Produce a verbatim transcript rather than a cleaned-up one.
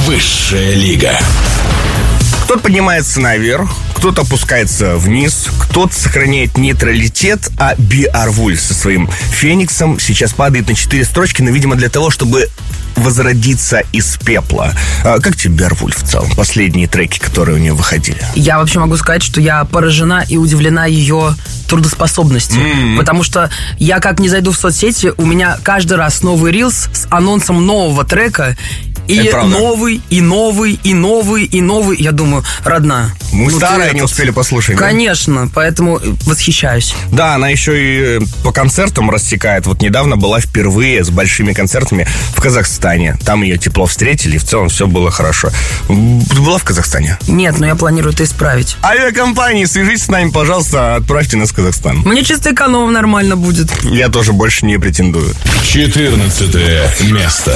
Высшая лига. Кто-то поднимается наверх, кто-то опускается вниз, кто-то сохраняет нейтралитет, а Beowulf со своим Фениксом сейчас падает на четыре строчки, но, видимо, для того, чтобы возродиться из пепла. А как тебе Beowulf в целом? Последние треки, которые у нее выходили. Я вообще могу сказать, что я поражена и удивлена ее трудоспособностью. Mm-hmm. Потому что я как не зайду в соцсети, у меня каждый раз новый рилс с анонсом нового трека. И новый, и новый, и новый, и новый. Я думаю, родная. Мы ну, старые не успели послушать. Конечно, да? Поэтому восхищаюсь. Да, она еще и по концертам рассекает. Вот недавно была впервые с большими концертами в Казахстане. Там ее тепло встретили, и в целом все было хорошо. Ты была в Казахстане? Нет, но я планирую это исправить. Авиакомпании, свяжитесь с нами, пожалуйста, отправьте нас в Казахстан. Мне чисто экономно нормально будет. Я тоже больше не претендую. четырнадцатое место.